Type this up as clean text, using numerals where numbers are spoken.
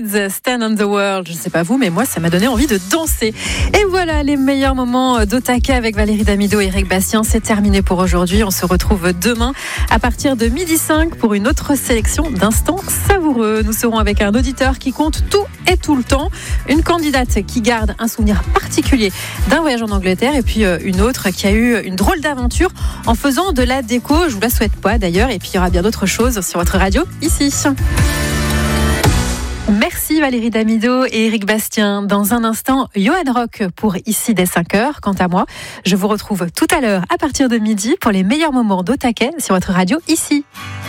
Kids, Stand on the World. Je ne sais pas vous, mais moi, ça m'a donné envie de danser. Et voilà, les meilleurs moments d'Otake avec Valérie Damido et Eric Bastien. C'est terminé pour aujourd'hui. On se retrouve demain à partir de 12h05 pour une autre sélection d'instants savoureux. Nous serons avec un auditeur qui compte tout et tout le temps, une candidate qui garde un souvenir particulier d'un voyage en Angleterre et puis une autre qui a eu une drôle d'aventure en faisant de la déco. Je vous la souhaite pas d'ailleurs, et puis il y aura bien d'autres choses sur votre radio ici. Merci Valérie Damido et Eric Bastien. Dans un instant, Johan Rock pour Ici dès 5h. Quant à moi, je vous retrouve tout à l'heure à partir de midi pour les meilleurs moments d'Otake sur votre radio ici.